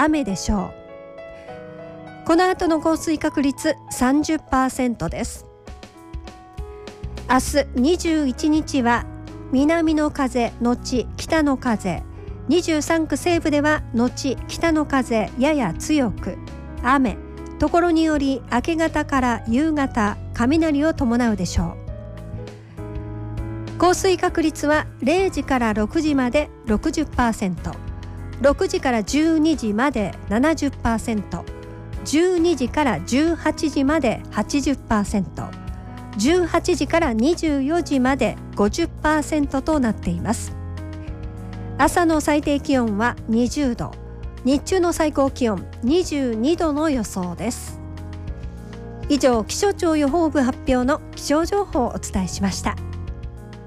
雨でしょう。この後の降水確率 30% です。明日21日は南の風のち北の風、23区西部ではのち北の風やや強く、雨、ところにより明け方から夕方雷を伴うでしょう。降水確率は0時から6時まで 60%、 6時から12時まで 70%、 12時から18時まで 80%、 18時から24時まで 50% となっています。朝の最低気温は20度、日中の最高気温22度の予想です。以上、気象庁予報部発表の気象情報をお伝えしました。